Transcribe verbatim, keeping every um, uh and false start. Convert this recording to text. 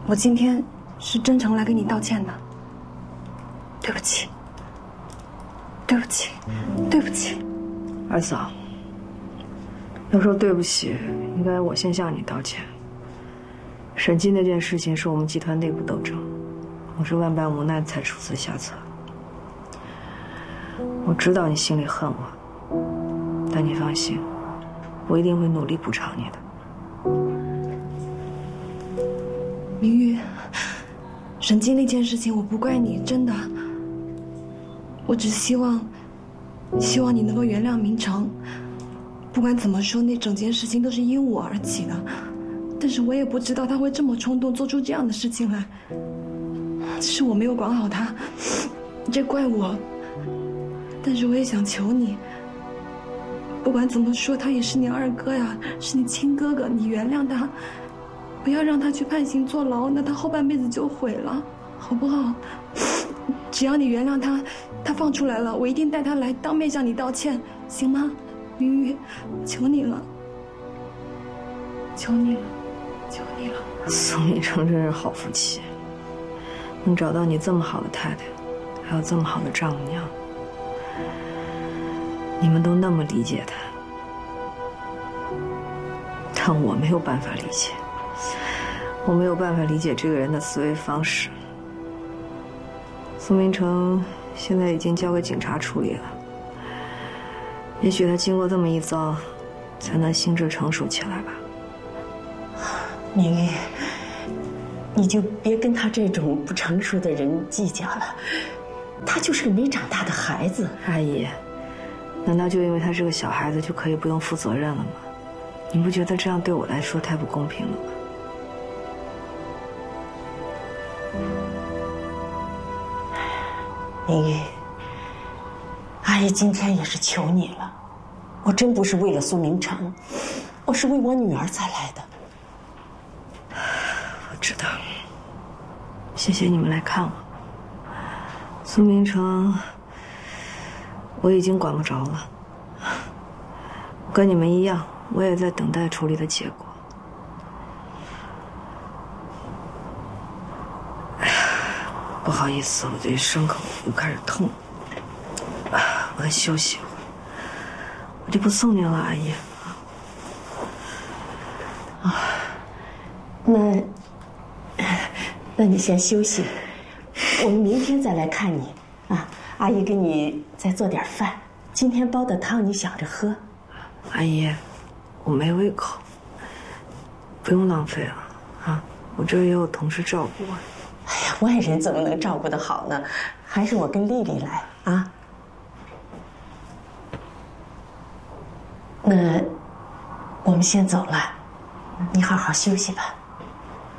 我今天是真诚来给你道歉的，对不起，对不起，对不起。 二嫂，要说对不起，应该我先向你道歉。审计那件事情是我们集团内部斗争，我是万般无奈才出此下策。我知道你心里恨我，但你放心，我一定会努力补偿你的。 明玉，审计那件事情我不怪你，真的。我只希望，希望你能够原谅明成。不管怎么说，那整件事情都是因我而起的，但是我也不知道他会这么冲动做出这样的事情来。是我没有管好他，这怪我。但是我也想求你，不管怎么说，他也是你二哥呀，是你亲哥哥，你原谅他。不要让他去判刑坐牢，那他后半辈子就毁了，好不好？只要你原谅他，他放出来了，我一定带他来当面向你道歉，行吗？明玉，求你了，求你了，求你了。 宋明成真是好福气，能找到你这么好的太太，还有这么好的丈母娘，你们都那么理解他，但我没有办法理解。我没有办法理解这个人的思维方式。宋明成现在已经交给警察处理了，也许他经过这么一遭，才能心智成熟起来吧。 明玉，你就别跟他这种不成熟的人计较了，他就是个没长大的孩子。 阿姨，难道就因为他是个小孩子就可以不用负责任了吗？你不觉得这样对我来说太不公平了吗？ 明玉，阿姨今天也是求你了，我真不是为了苏明成，我是为我女儿才来的。 我知道，谢谢你们来看我。苏明成，我已经管不着了。我跟你们一样，我也在等待处理的结果。不好意思，我这伤口又开始痛，我得休息，我就不送您了，阿姨。 啊，那，那你先休息，我们明天再来看你啊。阿姨给你再做点饭，今天煲的汤你想着喝。 阿姨，我没胃口，不用浪费了啊，我这也有同事照顾我。 哎呀，外人怎么能照顾得好呢？还是我跟丽丽来啊。那我们先走了，你好好休息吧。